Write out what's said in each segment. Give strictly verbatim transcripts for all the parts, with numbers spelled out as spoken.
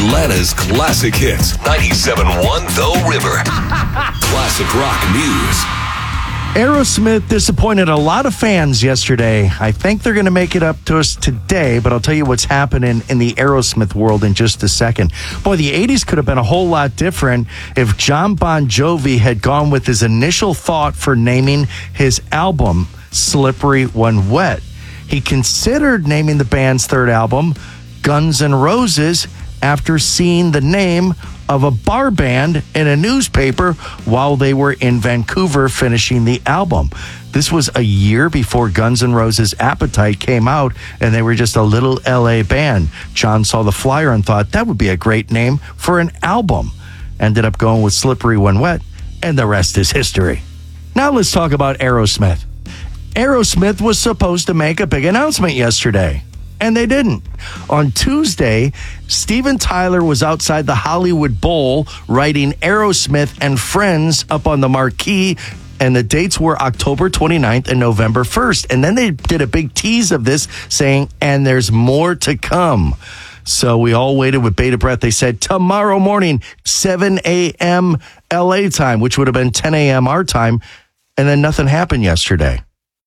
Atlanta's classic hits. ninety-seven point one The River. Classic rock news. Aerosmith disappointed a lot of fans yesterday. I think they're going to make it up to us today, but I'll tell you what's happening in the Aerosmith world in just a second. Boy, the eighties could have been a whole lot different if John Bon Jovi had gone with his initial thought for naming his album Slippery When Wet. He considered naming the band's third album Guns N' Roses after seeing the name of a bar band in a newspaper while they were in Vancouver finishing the album. This was a year before Guns N' Roses' Appetite came out, and they were just a little L A band. John saw the flyer and thought that would be a great name for an album. Ended up going with Slippery When Wet, and the rest is history. Now let's talk about Aerosmith. Aerosmith was supposed to make a big announcement yesterday, and they didn't. On Tuesday, Steven Tyler was outside the Hollywood Bowl writing Aerosmith and Friends up on the marquee, and the dates were October twenty-ninth and November first. And then they did a big tease of this saying, and there's more to come. So we all waited with bated breath. They said tomorrow morning, seven a.m. L A time, which would have been ten a.m. our time. And then nothing happened yesterday.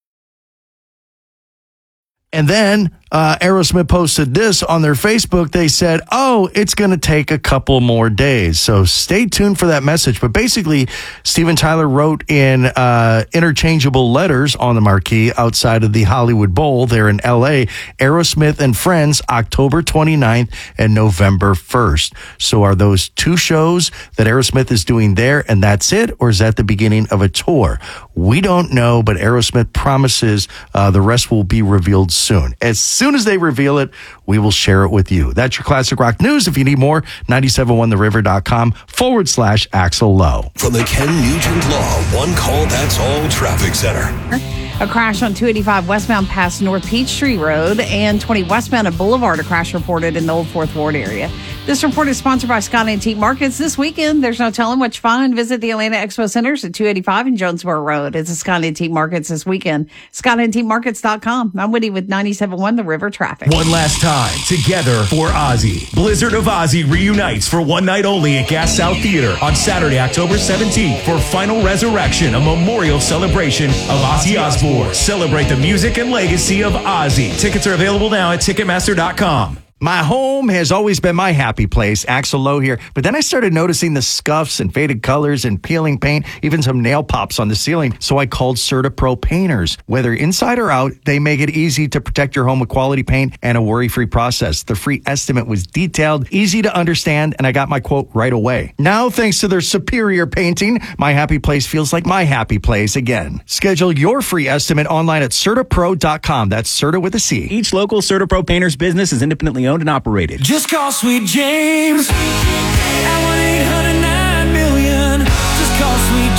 And then uh, Aerosmith posted this on their Facebook. They said, oh, it's going to take a couple more days. So stay tuned for that message. But basically, Steven Tyler wrote in uh, interchangeable letters on the marquee outside of the Hollywood Bowl there in L A, Aerosmith and Friends, October twenty-ninth and November first. So are those two shows that Aerosmith is doing there and that's it? Or is that the beginning of a tour? We don't know, but Aerosmith promises uh, the rest will be revealed soon. As soon as they reveal it, we will share it with you. That's your Classic Rock News. If you need more, ninety-seven point one the river dot com forward slash Axel Lowe. From the Ken Nugent Law One Call That's All Traffic Center. A crash on two eighty-five westbound past North Peachtree Road and twenty westbound at Boulevard. A crash reported in the Old Fourth Ward area. This report is sponsored by Scott Antique Markets. This weekend, there's no telling what you find. Visit the Atlanta Expo Centers at two eighty-five and Jonesboro Road. It's a Scott Antique Markets this weekend. Scott Antique Markets dot com. I'm Woody with ninety-seven point one The River Traffic. One last time, together for Ozzy. Blizzard of Ozzy reunites for one night only at Gas South Theater on Saturday, October seventeenth for Final Resurrection, a memorial celebration of Ozzy Osbourne. Celebrate the music and legacy of Ozzy. Tickets are available now at Ticketmaster dot com. My home has always been my happy place. Axel Lowe here. But then I started noticing the scuffs and faded colors and peeling paint, even some nail pops on the ceiling. So I called CertaPro Painters. Whether inside or out, they make it easy to protect your home with quality paint and a worry-free process. The free estimate was detailed, easy to understand, and I got my quote right away. Now, thanks to their superior painting, my happy place feels like my happy place again. Schedule your free estimate online at Certa Pro dot com. That's Certa with a C. Each local CertaPro Painters business is independently owned and operated. Just call Sweet James at one eight hundred nine million. Just call Sweet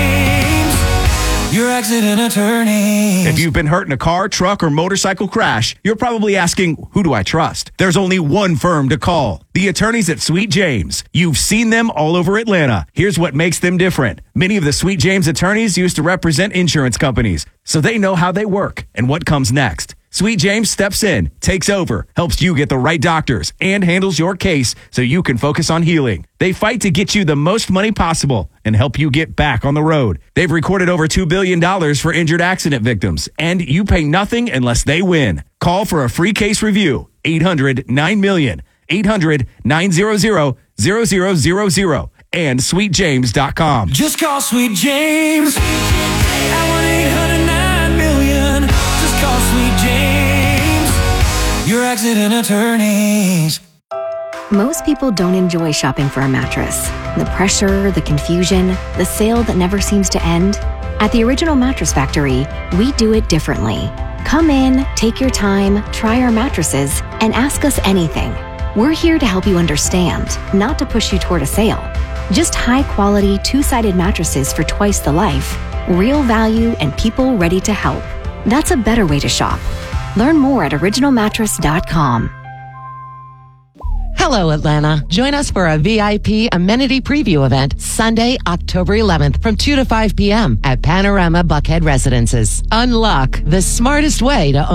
James, your accident attorney. If you've been hurt in a car, truck, or motorcycle crash, you're probably asking, who do I trust? There's only one firm to call. The attorneys at Sweet James. You've seen them all over Atlanta. Here's what makes them different. Many of the Sweet James attorneys used to represent insurance companies, so they know how they work and what comes next. Sweet James steps in, takes over, helps you get the right doctors, and handles your case so you can focus on healing. They fight to get you the most money possible and help you get back on the road. They've recorded over two billion dollars for injured accident victims, and you pay nothing unless they win. Call for a free case review. eight hundred nine million, eight hundred nine hundred zero zero zero zero, and sweet james dot com. Just call Sweet James at one eight hundred nine million. Just call Sweet James, your accident attorneys. Most people don't enjoy shopping for a mattress. The pressure, the confusion, the sale that never seems to end. At the Original Mattress Factory, we do it differently. Come in, take your time, try our mattresses, and ask us anything. We're here to help you understand, not to push you toward a sale. Just high-quality, two-sided mattresses for twice the life, real value, and people ready to help. That's a better way to shop. Learn more at original mattress dot com. Hello, Atlanta. Join us for a V I P amenity preview event Sunday, October eleventh from two to five p.m. at Panorama Buckhead Residences. Unlock the smartest way to